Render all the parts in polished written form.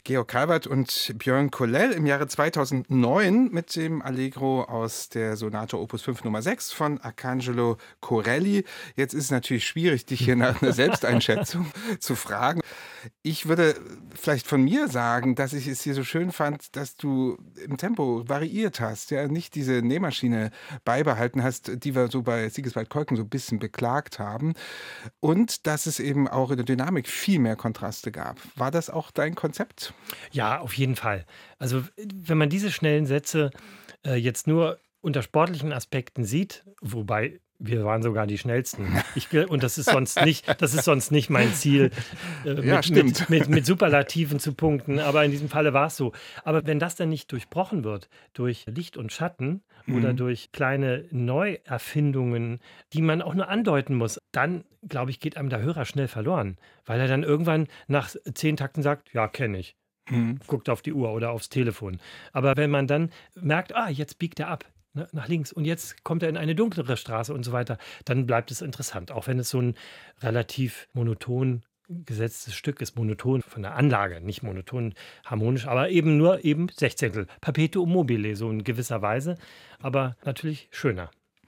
Georg Calvert und Björn Kollel im Jahre 2009 mit dem Allegro aus der Sonate Opus 5 Nummer 6 von Arcangelo Corelli. Jetzt ist es natürlich schwierig, dich hier nach einer Selbsteinschätzung zu fragen. Ich würde vielleicht von mir sagen, dass ich es hier so schön fand, dass du im Tempo variiert hast, ja, nicht diese Nähmaschine beibehalten hast, die wir so bei Sigiswald Keuken so ein bisschen beklagt haben, und dass es eben auch in der Dynamik viel mehr Kontraste gab. War das auch dein Konzept? Ja, auf jeden Fall. Also, wenn man diese schnellen Sätze jetzt nur unter sportlichen Aspekten sieht, wobei wir waren sogar die schnellsten. Und das ist sonst nicht mein Ziel, Ja, stimmt. mit Superlativen zu punkten. Aber in diesem Falle war es so. Aber wenn das dann nicht durchbrochen wird durch Licht und Schatten oder durch kleine Neuerfindungen, die man auch nur andeuten muss, dann, glaube ich, geht einem der Hörer schnell verloren. Weil er dann irgendwann nach 10 Takten sagt, ja, kenne ich. Mhm. Guckt auf die Uhr oder aufs Telefon. Aber wenn man dann merkt, jetzt biegt er ab, ne, nach links und jetzt kommt er in eine dunklere Straße und so weiter, dann bleibt es interessant. Auch wenn es so ein relativ monoton gesetztes Stück ist, monoton von der Anlage, nicht monoton harmonisch, aber nur 16. Perpetuum mobile, so in gewisser Weise, aber natürlich schöner.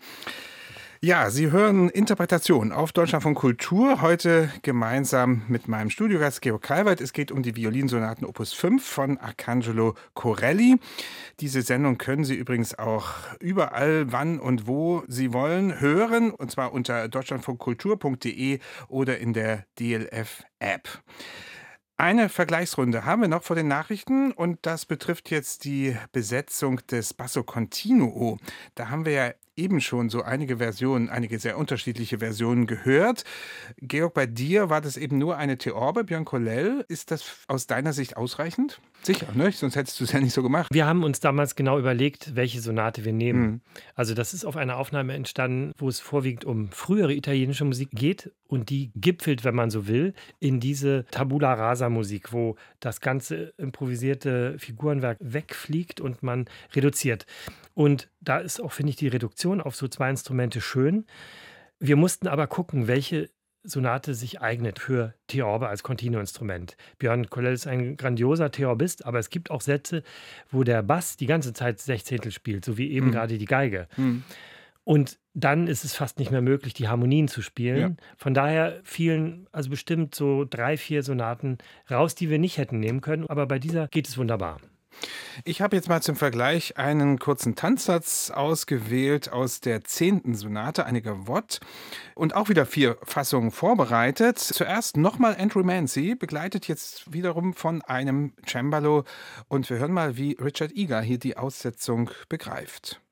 Ja, Sie hören Interpretation auf Deutschlandfunk Kultur. Heute gemeinsam mit meinem Studiogast Georg Calvert. Es geht um die Violinsonaten Opus 5 von Arcangelo Corelli. Diese Sendung können Sie übrigens auch überall, wann und wo Sie wollen, hören. Und zwar unter deutschlandfunkkultur.de oder in der DLF-App. Eine Vergleichsrunde haben wir noch vor den Nachrichten und das betrifft jetzt die Besetzung des Basso Continuo. Da haben wir ja eben schon so einige sehr unterschiedliche Versionen gehört. Georg, bei dir war das eben nur eine Theorbe, Björn Kollel. Ist das aus deiner Sicht ausreichend? Sicher, ne? Sonst hättest du es ja nicht so gemacht. Wir haben uns damals genau überlegt, welche Sonate wir nehmen. Also das ist auf einer Aufnahme entstanden, wo es vorwiegend um frühere italienische Musik geht und die gipfelt, wenn man so will, in diese Tabula Rasa Musik, wo das ganze improvisierte Figurenwerk wegfliegt und man reduziert. Und da ist auch, finde ich, die Reduktion auf so 2 Instrumente schön. Wir mussten aber gucken, welche Sonate sich eignet für Theorbe als Continuo-Instrument. Björn Kollel ist ein grandioser Theorbist, aber es gibt auch Sätze, wo der Bass die ganze Zeit Sechzehntel spielt, so wie eben gerade die Geige. Und dann ist es fast nicht mehr möglich, die Harmonien zu spielen. Ja. Von daher fielen also bestimmt so 3, 4 Sonaten raus, die wir nicht hätten nehmen können. Aber bei dieser geht es wunderbar. Ich habe jetzt mal zum Vergleich einen kurzen Tanzsatz ausgewählt aus der 10. Sonate, eine Gavotte, und auch wieder 4 Fassungen vorbereitet. Zuerst nochmal Andrew Mancy, begleitet jetzt wiederum von einem Cembalo, und wir hören mal, wie Richard Egar hier die Aussetzung begreift.